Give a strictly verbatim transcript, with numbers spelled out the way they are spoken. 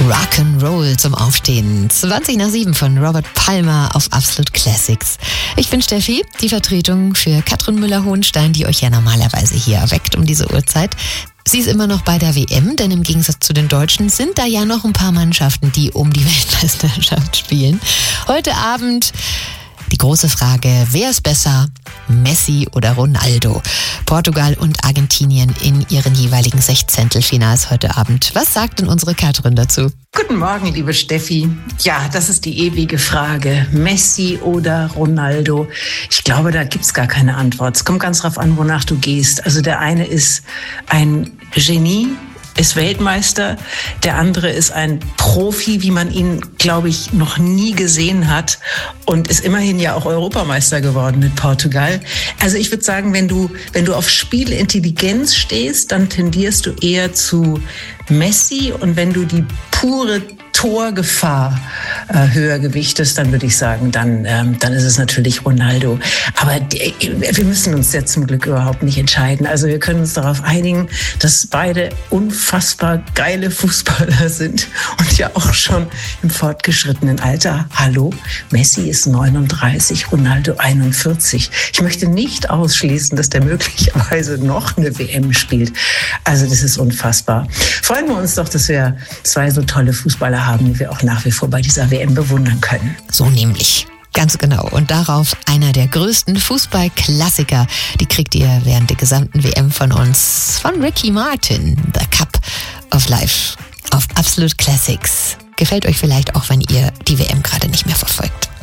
Rock'n'Roll zum Aufstehen. zwanzig nach sieben von Robert Palmer auf Absolute Classics. Ich bin Steffi, die Vertretung für Katrin Müller-Hohenstein, die euch ja normalerweise hier erweckt um diese Uhrzeit. Sie ist immer noch bei der W M, denn im Gegensatz zu den Deutschen sind da ja noch ein paar Mannschaften, die um die Weltmeisterschaft spielen. Heute Abend die große Frage, wer ist besser, Messi oder Ronaldo? Portugal und Argentinien in ihren jeweiligen Sechzehntelfinals heute Abend. Was sagt denn unsere Katrin dazu? Guten Morgen, liebe Steffi. Ja, das ist die ewige Frage. Messi oder Ronaldo? Ich glaube, da gibt's gar keine Antwort. Es kommt ganz drauf an, wonach du gehst. Also der eine ist ein Genie, ist Weltmeister. Der andere ist ein Profi, wie man ihn, glaube ich, noch nie gesehen hat und ist immerhin ja auch Europameister geworden mit Portugal. Also ich würde sagen, wenn du, wenn du auf Spielintelligenz stehst, dann tendierst du eher zu Messi, und wenn du die pure Torgefahr äh, höher gewichtest, dann würde ich sagen, dann, ähm, dann ist es natürlich Ronaldo. Aber die, wir müssen uns jetzt zum Glück überhaupt nicht entscheiden. Also wir können uns darauf einigen, dass beide unfassbar geile Fußballer sind und ja auch schon im fortgeschrittenen Alter. Hallo, Messi ist neununddreißig, Ronaldo einundvierzig. Ich möchte nicht ausschließen, dass der möglicherweise noch eine W M spielt. Also das ist unfassbar. Freuen wir uns doch, dass wir zwei so tolle Fußballer haben, die wir auch nach wie vor bei dieser W M bewundern können. So nämlich. Ganz genau. Und darauf einer der größten Fußballklassiker. Die kriegt ihr während der gesamten W M von uns. Von Ricky Martin. The Cup of Life. Auf Absolute Classics. Gefällt euch vielleicht auch, wenn ihr die W M gerade nicht mehr verfolgt.